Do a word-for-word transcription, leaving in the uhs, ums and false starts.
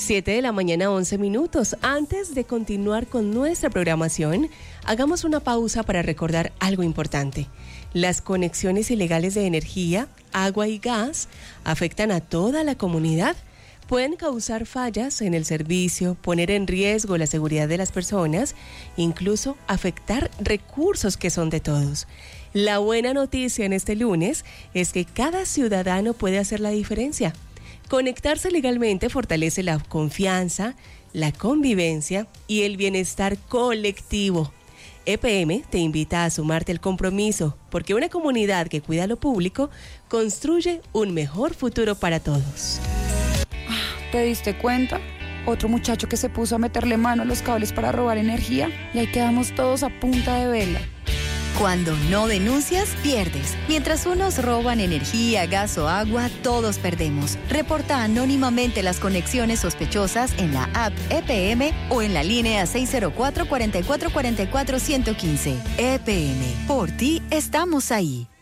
siete de la mañana, once minutos. Antes de continuar con nuestra programación, hagamos una pausa para recordar algo importante. Las conexiones ilegales de energía, agua y gas afectan a toda la comunidad. Pueden causar fallas en el servicio, poner en riesgo la seguridad de las personas, incluso afectar recursos que son de todos. La buena noticia en este lunes es que cada ciudadano puede hacer la diferencia. Conectarse legalmente fortalece la confianza, la convivencia y el bienestar colectivo. E P M te invita a sumarte al compromiso, porque una comunidad que cuida lo público construye un mejor futuro para todos. ¿Te diste cuenta? Otro muchacho que se puso a meterle mano a los cables para robar energía y ahí quedamos todos a punta de vela. Cuando no denuncias, pierdes. Mientras unos roban energía, gas o agua, todos perdemos. Reporta anónimamente las conexiones sospechosas en la app E P M o en la línea seis cero cuatro, cuatro cuatro cuatro cuatro, uno uno cinco. E P M, por ti estamos ahí.